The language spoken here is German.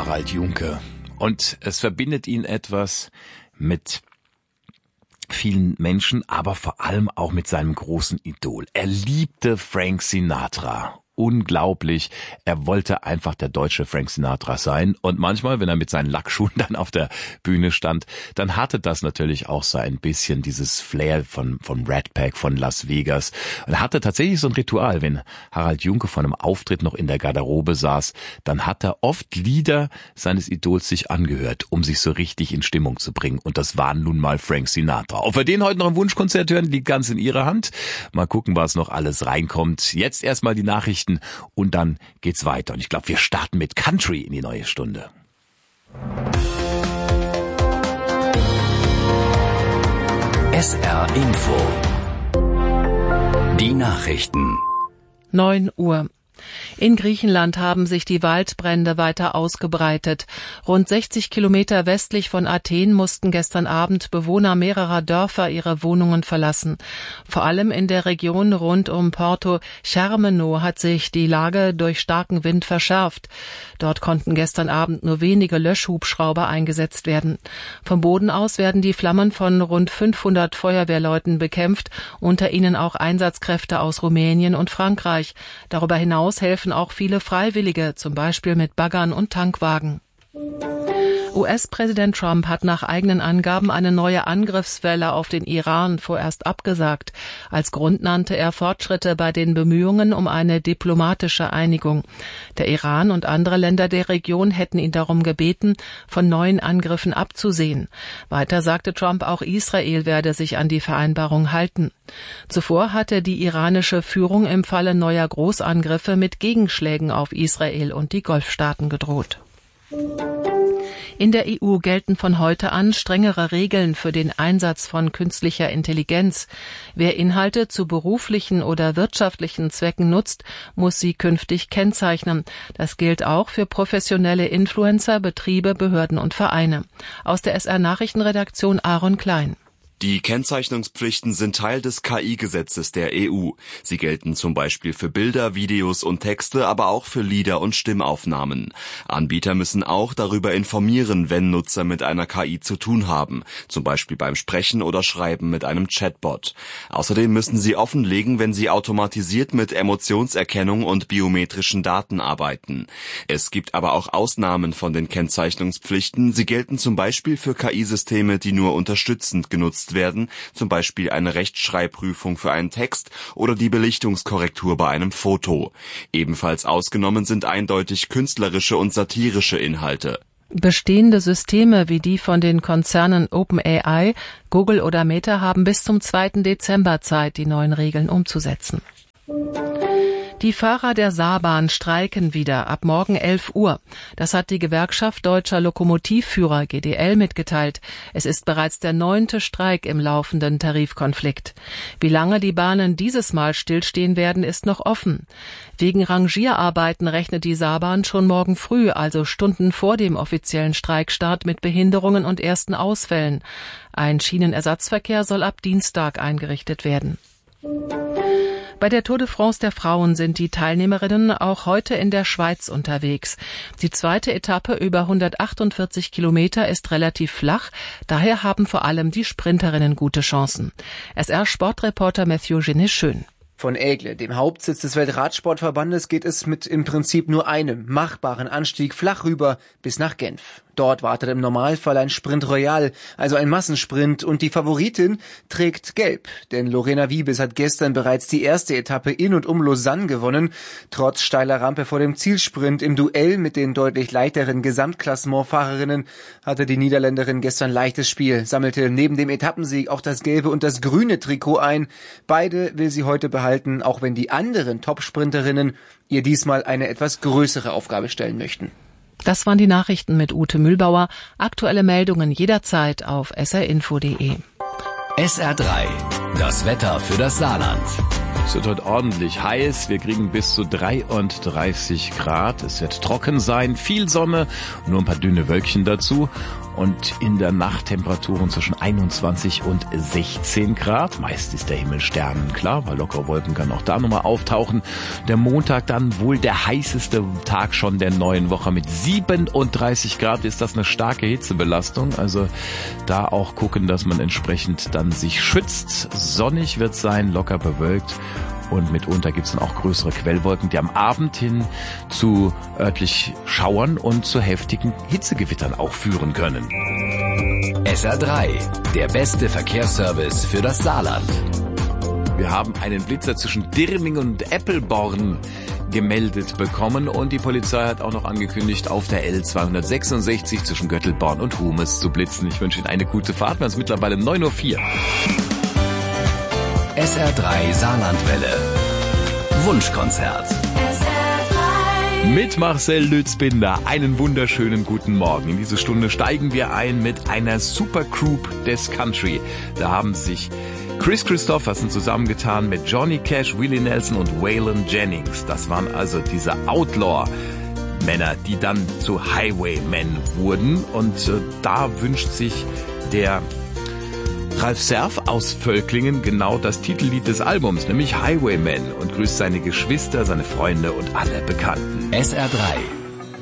Harald Junke. Und es verbindet ihn etwas mit vielen Menschen, aber vor allem auch mit seinem großen Idol. Er liebte Frank Sinatra. Unglaublich. Er wollte einfach der deutsche Frank Sinatra sein. Und manchmal, wenn er mit seinen Lackschuhen dann auf der Bühne stand, dann hatte das natürlich auch so ein bisschen dieses Flair von Rat Pack, von Las Vegas. Und er hatte tatsächlich so ein Ritual, wenn Harald Junke von einem Auftritt noch in der Garderobe saß, dann hat er oft Lieder seines Idols sich angehört, um sich so richtig in Stimmung zu bringen. Und das war nun mal Frank Sinatra. Ob wir den heute noch im Wunschkonzert hören, liegt ganz in Ihrer Hand. Mal gucken, was noch alles reinkommt. Jetzt erstmal die Nachrichten. Und dann geht's weiter. Und ich glaube, wir starten mit Country in die neue Stunde. SR Info. Die Nachrichten. 9 Uhr. In Griechenland haben sich die Waldbrände weiter ausgebreitet. Rund 60 Kilometer westlich von Athen mussten gestern Abend Bewohner mehrerer Dörfer ihre Wohnungen verlassen. Vor allem in der Region rund um Porto Chermeno hat sich die Lage durch starken Wind verschärft. Dort konnten gestern Abend nur wenige Löschhubschrauber eingesetzt werden. Vom Boden aus werden die Flammen von rund 500 Feuerwehrleuten bekämpft, unter ihnen auch Einsatzkräfte aus Rumänien und Frankreich. Darüber hinaus helfen auch viele Freiwillige, zum Beispiel mit Baggern und Tankwagen. US-Präsident Trump hat nach eigenen Angaben eine neue Angriffswelle auf den Iran vorerst abgesagt. Als Grund nannte er Fortschritte bei den Bemühungen um eine diplomatische Einigung. Der Iran und andere Länder der Region hätten ihn darum gebeten, von neuen Angriffen abzusehen. Weiter sagte Trump, auch Israel werde sich an die Vereinbarung halten. Zuvor hatte die iranische Führung im Falle neuer Großangriffe mit Gegenschlägen auf Israel und die Golfstaaten gedroht. In der EU gelten von heute an strengere Regeln für den Einsatz von künstlicher Intelligenz. Wer Inhalte zu beruflichen oder wirtschaftlichen Zwecken nutzt, muss sie künftig kennzeichnen. Das gilt auch für professionelle Influencer, Betriebe, Behörden und Vereine. Aus der SR Nachrichtenredaktion Aaron Klein. Die Kennzeichnungspflichten sind Teil des KI-Gesetzes der EU. Sie gelten zum Beispiel für Bilder, Videos und Texte, aber auch für Lieder und Stimmaufnahmen. Anbieter müssen auch darüber informieren, wenn Nutzer mit einer KI zu tun haben, zum Beispiel beim Sprechen oder Schreiben mit einem Chatbot. Außerdem müssen sie offenlegen, wenn sie automatisiert mit Emotionserkennung und biometrischen Daten arbeiten. Es gibt aber auch Ausnahmen von den Kennzeichnungspflichten. Sie gelten zum Beispiel für KI-Systeme, die nur unterstützend genutzt werden, zum Beispiel eine Rechtschreibprüfung für einen Text oder die Belichtungskorrektur bei einem Foto. Ebenfalls ausgenommen sind eindeutig künstlerische und satirische Inhalte. Bestehende Systeme wie die von den Konzernen OpenAI, Google oder Meta haben bis zum 2. Dezember Zeit, die neuen Regeln umzusetzen. Die Fahrer der Saarbahn streiken wieder ab morgen 11 Uhr. Das hat die Gewerkschaft Deutscher Lokomotivführer GDL mitgeteilt. Es ist bereits der 9. Streik im laufenden Tarifkonflikt. Wie lange die Bahnen dieses Mal stillstehen werden, ist noch offen. Wegen Rangierarbeiten rechnet die Saarbahn schon morgen früh, also Stunden vor dem offiziellen Streikstart, mit Behinderungen und ersten Ausfällen. Ein Schienenersatzverkehr soll ab Dienstag eingerichtet werden. Bei der Tour de France der Frauen sind die Teilnehmerinnen auch heute in der Schweiz unterwegs. Die zweite Etappe über 148 Kilometer ist relativ flach, daher haben vor allem die Sprinterinnen gute Chancen. SR-Sportreporter Matthew Genet-Schön. Von Aigle, dem Hauptsitz des Weltradsportverbandes, geht es mit im Prinzip nur einem machbaren Anstieg flach rüber bis nach Genf. Dort wartet im Normalfall ein Sprint Royal, also ein Massensprint, und die Favoritin trägt gelb, denn Lorena Wiebes hat gestern bereits die erste Etappe in und um Lausanne gewonnen. Trotz steiler Rampe vor dem Zielsprint im Duell mit den deutlich leichteren Gesamtklassementfahrerinnen hatte die Niederländerin gestern leichtes Spiel, sammelte neben dem Etappensieg auch das gelbe und das grüne Trikot ein. Beide will sie heute behalten, auch wenn die anderen Top-Sprinterinnen ihr diesmal eine etwas größere Aufgabe stellen möchten. Das waren die Nachrichten mit Ute Mühlbauer. Aktuelle Meldungen jederzeit auf srinfo.de. SR3, das Wetter für das Saarland. Es wird heute ordentlich heiß. Wir kriegen bis zu 33 Grad. Es wird trocken sein, viel Sonne, nur ein paar dünne Wölkchen dazu. und in der Nacht Temperaturen zwischen 21 und 16 Grad. Meist ist der Himmel sternenklar, weil lockere Wolken kann auch da nochmal auftauchen. Der Montag dann wohl der heißeste Tag schon der neuen Woche mit 37 Grad. Ist das eine starke Hitzebelastung? Also da auch gucken, dass man entsprechend dann sich schützt. Sonnig wird sein, locker bewölkt. Und mitunter gibt es dann auch größere Quellwolken, die am Abend hin zu örtlich Schauern und zu heftigen Hitzegewittern auch führen können. SR3, der beste Verkehrsservice für das Saarland. Wir haben einen Blitzer zwischen Dirming und Eppelborn gemeldet bekommen und die Polizei hat auch noch angekündigt, auf der L266 zwischen Göttelborn und Humes zu blitzen. Ich wünsche Ihnen eine gute Fahrt. Wir haben es mittlerweile 9:04 Uhr. SR3 Saarlandwelle. Wunschkonzert. Mit Marcel Lützbinder einen wunderschönen guten Morgen. In diese Stunde steigen wir ein mit einer Supergroup des Country. Da haben sich Chris Christopherson zusammengetan mit Johnny Cash, Willie Nelson und Waylon Jennings. Das waren also diese Outlaw-Männer, die dann zu Highwaymen wurden. Und da wünscht sich der Ralf Serf aus Völklingen genau das Titellied des Albums, nämlich Highwaymen, und grüßt seine Geschwister, seine Freunde und alle Bekannten. SR3